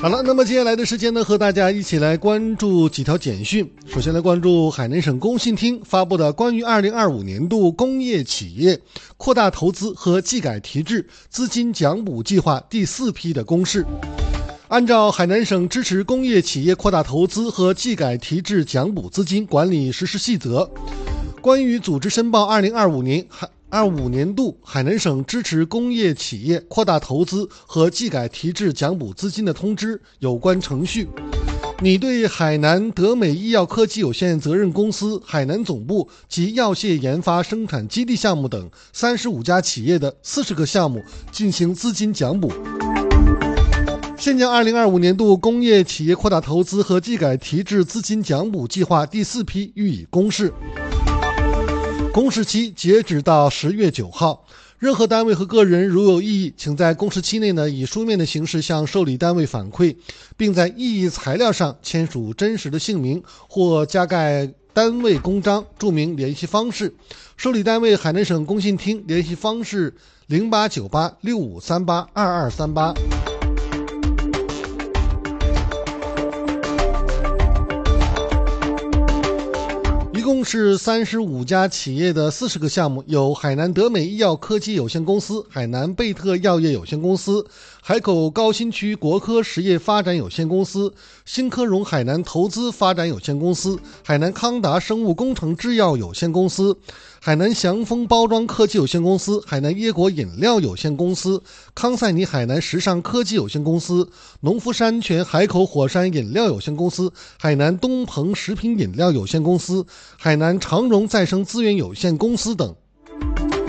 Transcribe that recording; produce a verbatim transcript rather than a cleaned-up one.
好了，那么接下来的时间呢，和大家一起来关注几条简讯。首先来关注海南省工信厅发布的关于二零二五年度工业企业扩大投资和技改提质资金奖补计划第四批的公示。按照海南省支持工业企业扩大投资和技改提质奖补资金管理实施细则，关于组织申报二零二五年海二五年度海南省支持工业企业扩大投资和技改提质奖补资金的通知有关程序，拟对海南德美医药科技有限责任公司海南总部及药械研发生产基地项目等三十五家企业的四十个项目进行资金奖补。现将二零二五年度工业企业扩大投资和技改提质资金奖补计划第四批予以公示。公示期截止到十月九号，任何单位和个人如有异议，请在公示期内呢以书面的形式向受理单位反馈，并在异议材料上签署真实的姓名或加盖单位公章，注明联系方式。受理单位海南省工信厅，联系方式零八九八六五三八二二三八。一共是三十五家企业的四十个项目，有海南德美医药科技有限公司、海南贝特药业有限公司、海口高新区国科实业发展有限公司、新科融海南投资发展有限公司、海南康达生物工程制药有限公司、海南祥丰包装科技有限公司、海南椰果饮料有限公司、康赛尼海南时尚科技有限公司、农夫山泉海口火山饮料有限公司、海南东鹏食品饮料有限公司、海南长荣再生资源有限公司等。